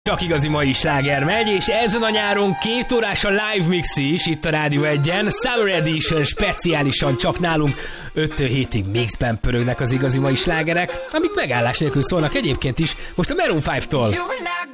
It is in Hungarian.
Csak igazi mai sláger megy, és ezen a nyáron 2 órás a live mix is itt a Rádió 1-en. Summer Edition speciálisan csak nálunk 5-től 7-ig mixben pörögnek az igazi mai slágerek, amik megállás nélkül szólnak egyébként is, most a Maroon 5-tól.